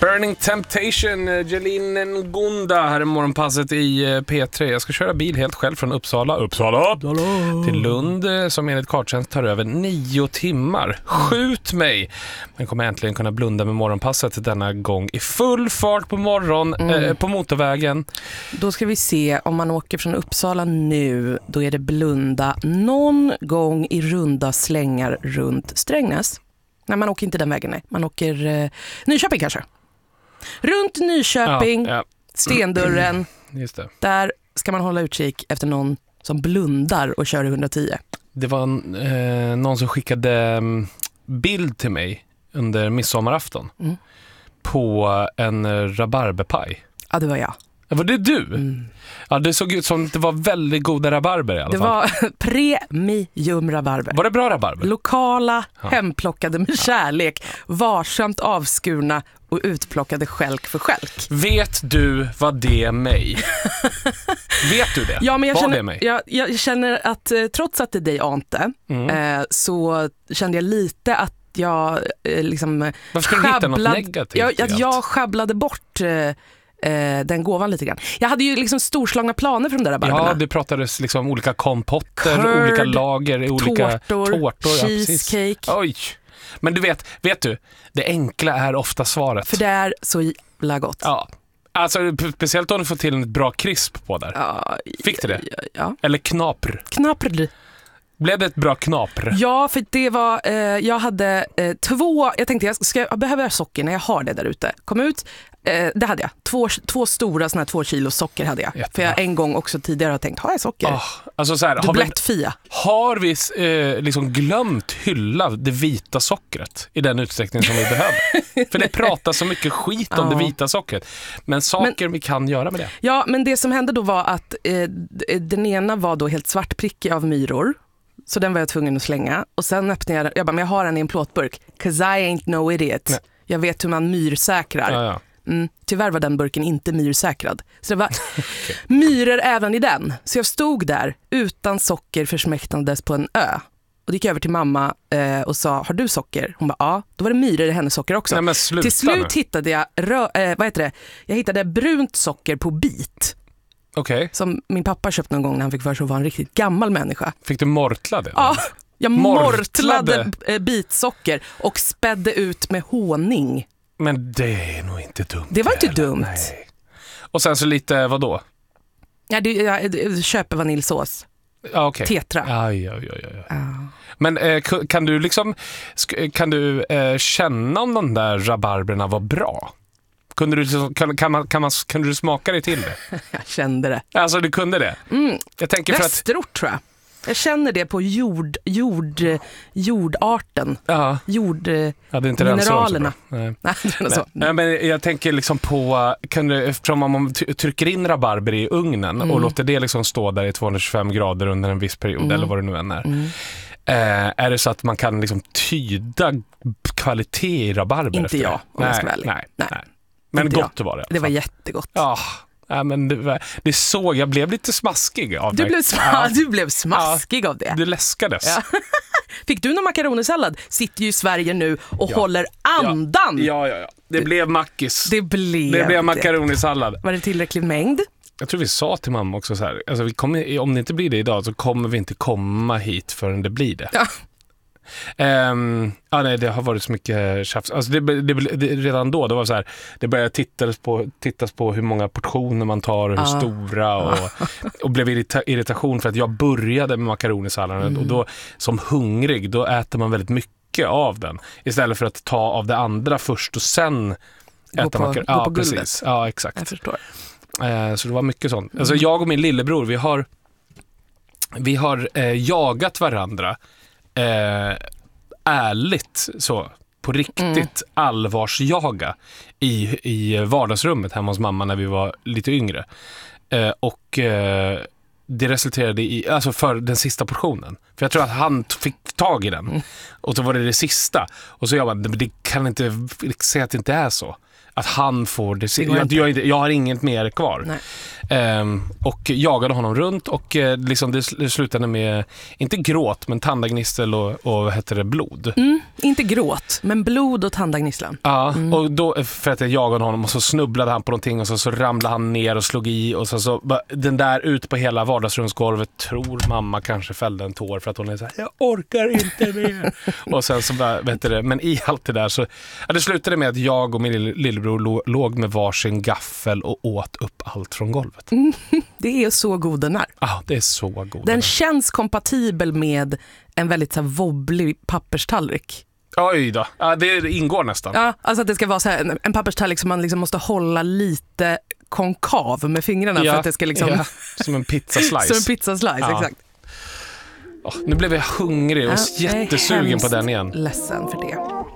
Burning Temptation, Jelin Ngunda här i morgonpasset i P3. Jag ska köra bil helt själv från Uppsala till Lund, som enligt karttjänst tar över 9 timmar. Skjut mig! Men kommer äntligen kunna blunda med morgonpasset denna gång i full fart på morgon på motorvägen. Då ska vi se, om man åker från Uppsala nu, då är det blunda någon gång i runda slängar runt Strängnäs. Nej, man åker inte den vägen, nej. Man åker Nyköping kanske. Runt Nyköping, Stendörren. Just det. Där ska man hålla utkik efter någon som blundar och kör 110. Det var någon som skickade bild till mig under midsommarafton på en rabarberpaj. Ja, det var jag. Var det du? Ja, det såg ut som det var väldigt goda rabarber i alla fall. Det var premium rabarber. Var det bra rabarber? Lokala, hemplockade med kärlek, varsamt avskurna och utplockade skälk för skälk. Vet du vad det är mig? Vet du det? Ja, men jag känner att trots att det är dig, Ante, så kände jag lite att jag liksom... Varför ska du hitta något negativt? Jag sjabblade bort... den gåvan lite grann. Jag hade ju liksom storslagna planer för de där rabarberna. Ja, det pratades liksom om olika kompotter, curd, olika lager, olika tårtor, cheesecake. Ja, oj. Men du vet du, det enkla är ofta svaret. För det är så jävla gott. Ja. Alltså, speciellt om du får till ett bra krisp på där. Ja, fick du det? Ja. Eller knapr. Blev det ett bra knapr? Ja, för det var, jag hade 2, jag tänkte jag behöver socker när jag har det där ute. Kom ut, det hade jag. 2 stora såna här 2 kilo socker hade jag. Jättebra. För jag en gång också tidigare har tänkt, har jag socker? Alltså så här, har vi liksom glömt hylla det vita sockret i den utsträckning som vi behöver? För det pratar så mycket skit om det vita sockret. Men vi kan göra med det. Ja, men det som hände då var att den ena var då helt svartprickig av myror. Så den var jag tvungen att slänga. Och sen öppnade jag bara, men jag har den i en plåtburk. 'Cause I ain't no idiot. Nej. Jag vet hur man myrsäkrar. Ja. Tyvärr var den burken inte myrsäkrad. Så det var myror även i den. Så jag stod där utan socker försmäktandes på en ö. Och då gick jag över till mamma och sa, har du socker? Hon bara, ja. Då var det myror i hennes socker också. Nej, till slut hittade jag, jag hittade brunt socker på bit. Okay. Som min pappa köpte någon gång när han fick för sig att vara en riktigt gammal människa. Fick du mortla det? Ja, jag mortlade bitsocker och spädde ut med honung. Men det är nog inte dumt. Det var inte dumt. Nej. Och sen så lite, vadå? Ja, jag köper vaniljsås. Ja, okay. Tetra. Ja. Men kan du liksom känna om de där rabarberna var bra? Kunde du smaka dig till det? Jag kände det. Alltså du kunde det? Jag tänker för att tror jag. Jag känner det på jordarten. Ja. Ja, det är inte mineralerna. Nej, men jag tänker liksom på, eftersom man trycker in rabarber i ugnen och låter det liksom stå där i 225 grader under en viss period eller vad det nu än är. Är det så att man kan liksom tyda kvalitet i rabarber? Inte jag, om jag ska välja. Nej. Men inte gott var det. Det var jättegott. Ja, men det såg, jag blev lite smaskig av det. Du blev smaskig av det. Det läskades. Ja. Fick du någon makaronisallad? Sitter ju i Sverige nu och håller andan. Ja. Det blev mackis. Det blev makaronisallad. Var det tillräcklig mängd? Jag tror vi sa till mamma också så här, alltså om det inte blir det idag så kommer vi inte komma hit förrän det blir det. Ja. Nej, det har varit så mycket tjafs. Alltså det redan då det var så här, det började tittas på hur många portioner man tar och hur stora och blev irritation för att jag började med makaronisalladen och då som hungrig då äter man väldigt mycket av den istället för att ta av det andra först och sen äta makaroner. Ja, precis. Ja, exakt. Jag förstår. Så det var mycket sånt. Alltså jag och min lillebror vi har jagat varandra ärligt så på riktigt allvarsjaga i vardagsrummet hemma hos mamma när vi var lite yngre det resulterade i, alltså för den sista portionen, för jag tror att han fick tag i den. Och så var det sista. Och så jag bara, det kan inte säga att det inte är så. Att han får det. Jag har inget mer kvar. Och jagade honom runt och liksom det slutade med, inte gråt, men tandagnissel och vad heter det, blod. Inte gråt, men blod och tandagnisslan. Ja, och då för att jag jagade honom och så snubblade han på någonting och så ramlade han ner och slog i och så den där ut på hela vardagsrumsgolvet, tror mamma kanske fällde en tår för att hon är så här, jag orkar inte mer. Och sen så bara, vet du det, men i allt det där så det slutade med att jag och min lillebror låg med varsin gaffel och åt upp allt från golvet. Det är så god den är. Ja, det är så god. Den känns kompatibel med en väldigt så här wobblig papperstallrik. Oj då, ja, det ingår nästan. Ja, alltså att det ska vara så här, en papperstallrik som man liksom måste hålla lite konkav med fingrarna för att det ska liksom... Ja, som en pizzaslice. Som en pizzaslice, exakt. Nu blev jag hungrig och jättesugen på den igen. Ledsen för det.